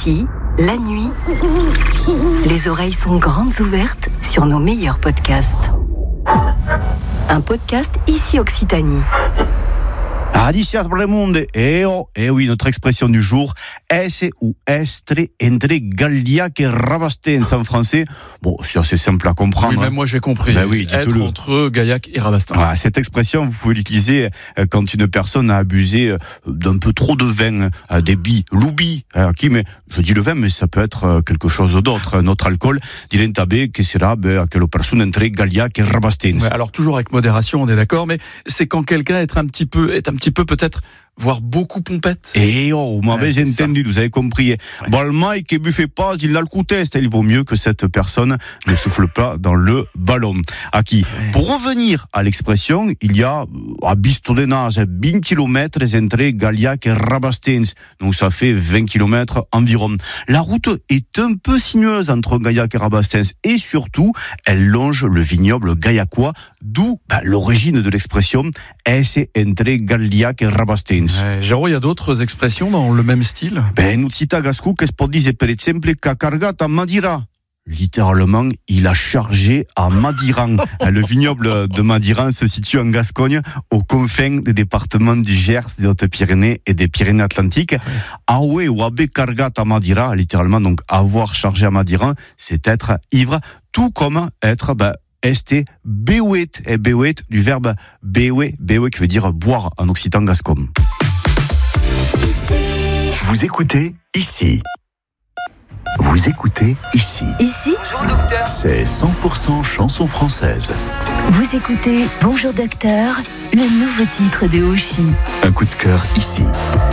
Ici, la nuit, les oreilles sont grandes ouvertes sur nos meilleurs podcasts. Un podcast Ici Occitanie. Adicia pour le monde. Et oui, notre expression du jour, esse ou estre entre Galliac et Rabastens en français. Bon, c'est assez simple à comprendre. Oui, même moi j'ai compris. Ben oui, être entre Gaillac et Rabastens. Voilà, cette expression, vous pouvez l'utiliser quand une personne a abusé d'un peu trop de vin, des loubi, mais je dis le vin, mais ça peut être quelque chose d'autre, notre alcool. Dilentabé, que sera quelle personne entre Galliac et Rabastens. Ouais, alors toujours avec modération, on est d'accord, mais c'est quand quelqu'un est un petit peu peut-être, voire beaucoup pompette. Et vous m'avez entendu, vous avez compris. Ouais. Balmaï qui buffait pas, il a le coup test. Il vaut mieux que cette personne ne souffle pas dans le ballon. Pour revenir à l'expression, il y a à Bistondenage 20 km entre Galliac et Rabastens. Donc ça fait 20 km environ. La route est un peu sinueuse entre Gaillac et Rabastens et surtout, elle longe le vignoble gaillacois, d'où l'origine de l'expression esse entre Galliac et Rabastens. Géraud, il y a d'autres expressions dans le même style? Nous cita Gascou che può dire per esempio qu'a cargato a Madira. Littéralement, il a chargé à Madiran. Le vignoble de Madiran se situe en Gascogne, aux confins des départements du Gers, des Hautes-Pyrénées et des Pyrénées-Atlantiques. Aoué ou abe cargato a Madira, littéralement, donc avoir chargé à Madiran, c'est être ivre, tout comme être este bewet, et bewet du verbe bewe qui veut dire boire en occitan gascon. Vous écoutez Ici. Vous écoutez Ici. Ici, C'est 100% chanson française. vous écoutez Bonjour Docteur, le nouveau titre de Oshi. Un coup de cœur ici.